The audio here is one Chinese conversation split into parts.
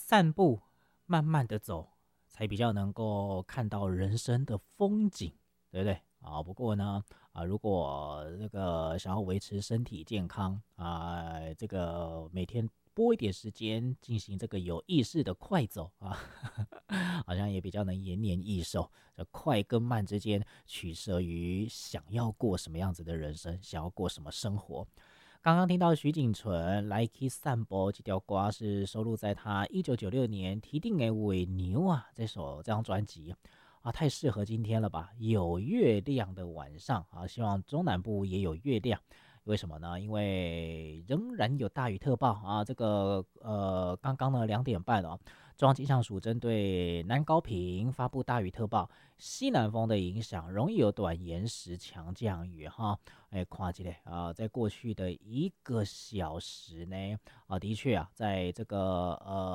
散步，慢慢的走，才比较能够看到人生的风景，对不对？不过呢，如果这个想要维持身体健康这个每天拨一点时间进行这个有意识的快走好像也比较能延年益寿。这快跟慢之间取舍于想要过什么样子的人生，想要过什么生活。刚刚听到徐锦纯来去散步这条歌是收录在他1996年提定的尾牛这张专辑太适合今天了吧，有月亮的晚上希望中南部也有月亮。为什么呢？因为仍然有大雨特报这个刚刚呢2点半中央气象署针对南高屏发布大雨特报，西南风的影响容易有短延时强降雨看起来在过去的1个小时呢的确在这个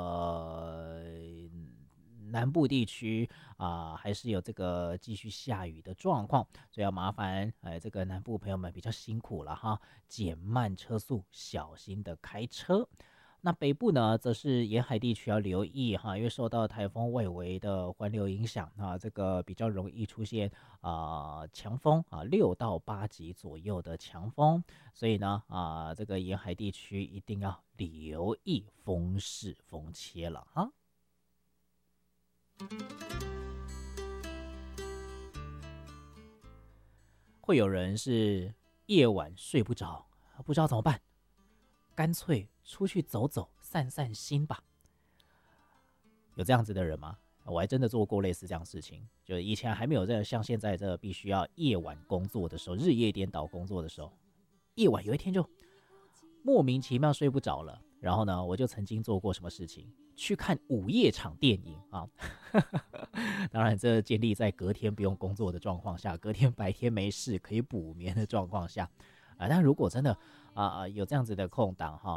南部地区还是有这个继续下雨的状况，所以要麻烦这个南部朋友们比较辛苦了减慢车速，小心的开车。那北部呢，则是沿海地区要留意因为受到台风外围的环流影响这个比较容易出现强风6到8级左右的强风，所以呢这个沿海地区一定要留意风势风切了会有人是夜晚睡不着，不知道怎么办，干脆出去走走，散散心吧。有这样子的人吗？我还真的做过类似这样的事情，就以前还没有像现在这必须要夜晚工作的时候，日夜颠倒工作的时候，夜晚有一天就莫名其妙睡不着了。然后呢，我就曾经做过什么事情，去看午夜场电影当然，这建立在隔天不用工作的状况下，隔天白天没事可以补眠的状况下但如果真的有这样子的空档